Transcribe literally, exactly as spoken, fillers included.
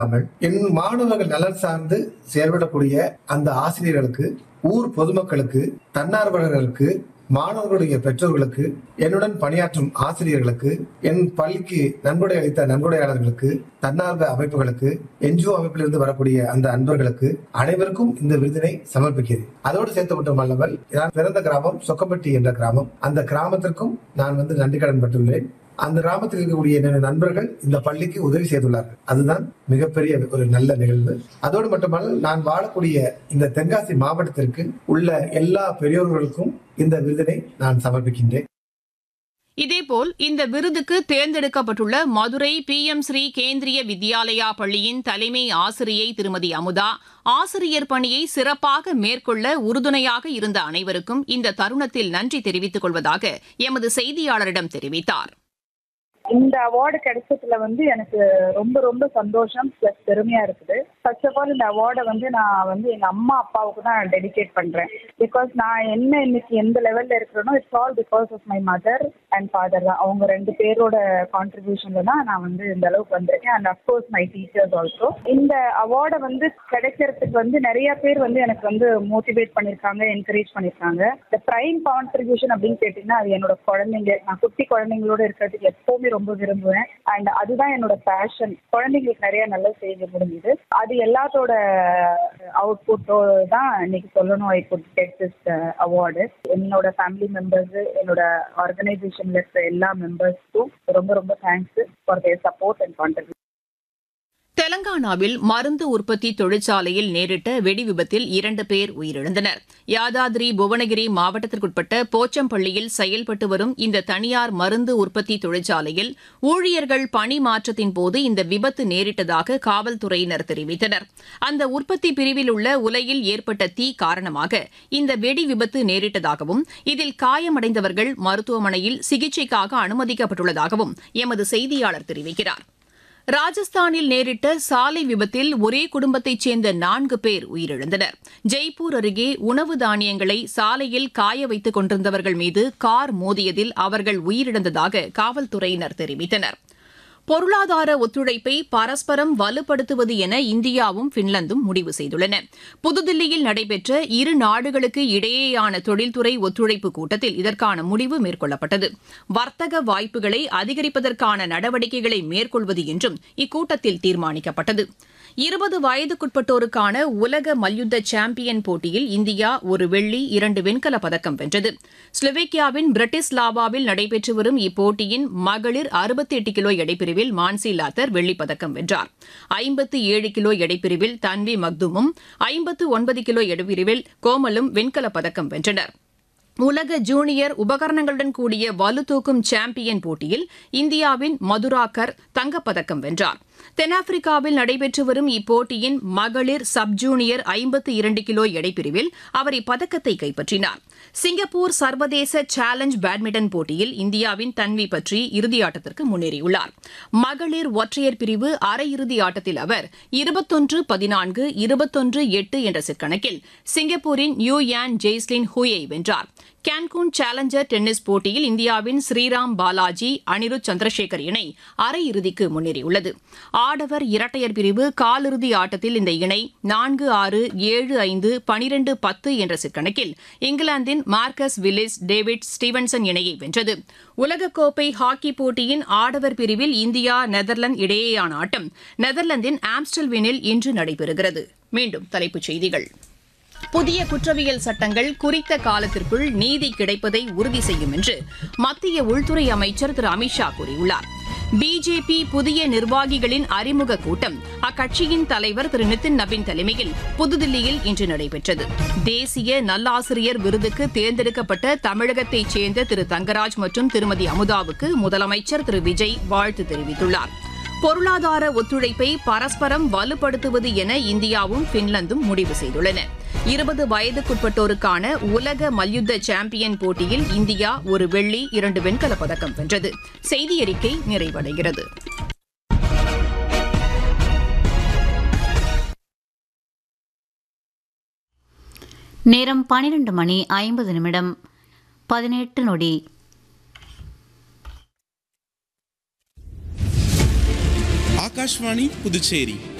என் மாணவர்கள் நலன் சார்ந்து செயல்படக்கூடிய அந்த ஆசிரியர்களுக்கு, ஊர் பொதுமக்களுக்கு, தன்னார்வலர்களுக்கு, மாணவர்களுடைய பெற்றோர்களுக்கு, என்னுடன் பணியாற்றும் ஆசிரியர்களுக்கு, என் பள்ளிக்கு நன்கொடை அளித்த நன்கொடையாளர்களுக்கு, தன்னார்வ அமைப்புகளுக்கு, என்ஜிஓ அமைப்பிலிருந்து வரக்கூடிய அந்த அன்பர்களுக்கு அனைவருக்கும் இந்த விருதினை சமர்ப்பிக்கிறேன். அதோடு சேர்த்து மட்டுமல்லாமல், நான் பிறந்த கிராமம் சொக்கம்பட்டி என்ற கிராமம். அந்த கிராமத்திற்கும் நான் வந்து நன்றி கடன் பட்டுள்ளேன். அந்த கிராமத்தில் இருக்கக்கூடிய என்னுடைய நண்பர்கள் இந்த பள்ளிக்கு உதவி செய்துள்ளார்கள். அதுதான் மிகப்பெரிய ஒரு நல்ல நிகழ்வு. அதோடு மட்டுமல்ல, நான் வாழக்கூடிய இந்த தென்காசி மாவட்டத்திற்கு உள்ள எல்லா பெரியோர்களுக்கும் இந்த விருதினை நான் சமர்ப்பிக்கின்றேன். இதேபோல் இந்த விருதுக்கு தேர்ந்தெடுக்கப்பட்டுள்ள மதுரை பி எம் ஸ்ரீ கேந்திரிய வித்யாலயா பள்ளியின் தலைமை ஆசிரியை திருமதி அமுதா, ஆசிரியர் பணியை சிறப்பாக மேற்கொள்ள உறுதுணையாக இருந்த அனைவருக்கும் இந்த தருணத்தில் நன்றி தெரிவித்துக் கொள்வதாக எமது செய்தியாளரிடம் தெரிவித்தார். இந்த அவார்டு கிடைச்சதுல வந்து எனக்கு ரொம்ப ரொம்ப சந்தோஷம் பிளஸ் பெருமையா இருக்குது. ஃபர்ஸ்ட் ஆஃப் ஆல் இந்த அவார்டை வந்து நான் வந்து எங்க அம்மா அப்பாவுக்கு தான் டெடிகேட் பண்றேன். பிகாஸ் நான் என்ன இன்னைக்கு எந்த லெவல்ல இருக்கிறேனோ it's all because of my mother and father தான். அவங்க ரெண்டு பேரோட கான்ட்ரிபியூஷன்ல தான் நான் வந்து இந்த அளவுக்கு வந்திருக்கேன். And of course my teachers also. இந்த அவார்டை வந்து கிடைக்கிறதுக்கு வந்து நிறைய பேர் வந்து எனக்கு வந்து மோட்டிவேட் பண்ணியிருக்காங்க, என்கரேஜ் பண்ணியிருக்காங்க. இந்த பிரைம் கான்ட்ரிபியூஷன் அப்படின்னு கேட்டீங்கன்னா அது என்னோட குழந்தைங்க. நான் குட்டி குழந்தைங்களோட இருக்கிறதுக்கு எப்பவுமே ரொம்ப விரும்புவேன். அண்ட் அதுதான் என்னோட பேஷன். குழந்தைங்களுக்கு நிறைய நல்ல செய்ய முடிஞ்சுது. அது எல்லாத்தோட அவுட்புட்டோ தான் இன்னைக்கு சொல்லணும். I could get this award. என்னோட ஃபேமிலி மெம்பர்ஸ், என்னோட ஆர்கனைசேஷன்ல இருக்கிற எல்லா மெம்பர்ஸ்க்கும் ரொம்ப ரொம்ப thanks for their support and contribution. தெலங்கானாவில் மருந்து உற்பத்தி தொழிற்சாலையில் நேரிட்ட வெடி விபத்தில் இரண்டு பேர் உயிரிழந்தனர். யாதாதிரி புவனகிரி மாவட்டத்திற்குட்பட்ட போச்சம்பள்ளியில் செயல்பட்டு வரும் இந்த தனியார் மருந்து உற்பத்தி தொழிற்சாலையில் ஊழியர்கள் பணி மாற்றத்தின் போது இந்த விபத்து நேரிட்டதாக காவல்துறையினர் தெரிவித்தனர். அந்த உற்பத்தி பிரிவில் உள்ள உலையில் ஏற்பட்ட தீ காரணமாக இந்த வெடி விபத்து நேரிட்டதாகவும் இதில் காயமடைந்தவர்கள் மருத்துவமனையில் சிகிச்சைக்காக அனுமதிக்கப்பட்டுள்ளதாகவும் எமது செய்தியாளர் தெரிவிக்கிறார். ராஜஸ்தானில் நேரிட்ட சாலை விபத்தில் ஒரே குடும்பத்தைச் சேர்ந்த நான்கு பேர் உயிரிழந்தனர். ஜெய்ப்பூர் அருகே உணவு தானியங்களை சாலையில் காய வைத்துக் கொண்டிருந்தவர்கள் மீது கார் மோதியதில் அவர்கள் உயிரிழந்ததாக காவல்துறையினர் தெரிவித்தனர். பொருளாதார ஒத்துழைப்பை பரஸ்பரம் வலுப்படுத்துவது என இந்தியாவும் பின்லாந்தும் முடிவு செய்துள்ளன. புதுதில்லியில் நடைபெற்ற இரு நாடுகளுக்கு இடையேயான தொழில்துறை ஒத்துழைப்பு கூட்டத்தில் இதற்கான முடிவு மேற்கொள்ளப்பட்டது. வர்த்தக வாய்ப்புகளை அதிகரிப்பதற்கான நடவடிக்கைகளை மேற்கொள்வது என்றும் இக்கூட்டத்தில் தீர்மானிக்கப்பட்டது. இருபது வயதுக்குட்பட்டோருக்கான உலக மல்யுத்த சாம்பியன் போட்டியில் இந்தியா ஒரு வெள்ளி இரண்டு வெண்கலப் பதக்கம் வென்றது. ஸ்லோவேக்கியாவின் பிரிட்டிஸ்லாவாவில் நடைபெற்று வரும் இப்போட்டியின் மகளிர் அறுபத்தி எட்டு கிலோ எடைப்பிரிவில் மான்சி லாத்தர் வெள்ளிப் பதக்கம் வென்றார். ஐம்பத்தி ஏழு கிலோ எடைப்பிரிவில் தன்வி மக்துமும், ஐம்பத்து ஒன்பது கிலோ எடைப்பிரிவில் கோமலும் வெண்கலப் பதக்கம் வென்றனர். உலக ஜூனியர் உபகரணங்களுடன் கூடிய வலுதூக்கும் சாம்பியன் போட்டியில் இந்தியாவின் மதுராகர் தங்கப்பதக்கம் வென்றார். தென்னாப்பிரிக்காவில் நடைபெற்று வரும் இப்போட்டியின் மகளிர் சப் ஜூனியர் ஐம்பத்தி இரண்டு கிலோ எடைப்பிரிவில் அவர் இப்பதக்கத்தை கைப்பற்றினார். சிங்கப்பூர் சர்வதேச சேலஞ்ச் பேட்மிண்டன் போட்டியில் இந்தியாவின் தன்வி பற்றி இறுதியாட்டத்திற்கு முன்னேறியுள்ளார். மகளிர் ஒற்றையர் பிரிவு அரையிறுதி ஆட்டத்தில் அவர் இருபத்தொன்று பதினான்கு இருபத்தொன்று எட்டு என்ற செட் கணக்கில் சிங்கப்பூரின் யூ யான் ஜெய்ஸ்லின் ஹூயை வென்றார். கேன்கூன் சேலஞ்சர் டென்னிஸ் போட்டியில் இந்தியாவின் ஸ்ரீராம் பாலாஜி அனிருத் சந்திரசேகர் இணை அரையிறுதிக்கு முன்னேறியுள்ளது. ஆடவர் இரட்டையர் பிரிவு காலிறுதி ஆட்டத்தில் இந்த இணை நான்கு ஆறு ஏழு ஐந்து பனிரெண்டு பத்து என்ற செட் கணக்கில் இங்கிலாந்தின் மார்க்கஸ் வில்லிஸ் டேவிட் ஸ்டீவன்சன் இணையை வென்றது. உலகக்கோப்பை ஹாக்கி போட்டியின் ஆடவர் பிரிவில் இந்தியா நெதர்லாந்து இடையேயான ஆட்டம் நெதர்லாந்தின் ஆம்ஸ்டல்வினில் இன்று நடைபெறுகிறது. மீண்டும் தலைப்புச் செய்திகள். புதிய குற்றவியல் சட்டங்கள் குறித்த காலத்திற்குள் நீதி கிடைப்பதை உறுதி செய்யும் என்று மத்திய உள்துறை அமைச்சர் திரு அமித்ஷா கூறியுள்ளார். பிஜேபி புதிய நிர்வாகிகளின் அறிமுக கூட்டம் அக்கட்சியின் தலைவர் திரு நிதின் நபின் தலைமையில் புதுதில்லியில் இன்று நடைபெற்றது. தேசிய நல்லாசிரியர் விருதுக்கு தேர்ந்தெடுக்கப்பட்ட தமிழகத்தைச் சேர்ந்த திரு தங்கராஜ் மற்றும் திருமதி அமுதாவுக்கு முதலமைச்சர் திரு விஜய் வாழ்த்து தெரிவித்துள்ளார். பொருளாதார ஒத்துழைப்பை பரஸ்பரம் வலுப்படுத்துவது என இந்தியாவும் பின்லாந்தும் முடிவு செய்துள்ளன. இருபது வயதுக்குட்பட்டோருக்கான உலக மல்யுத்த சாம்பியன் போட்டியில் இந்தியா ஒரு வெள்ளி இரண்டு வெண்கலப் பதக்கம் வென்றது. செய்தி அறிக்கை நிறைவடைகிறது. நேரம் பனிரெண்டு மணி ஐம்பது நிமிடம் பதினெட்டு நொடி. ஆகாஷ்வாணி புதுச்சேரி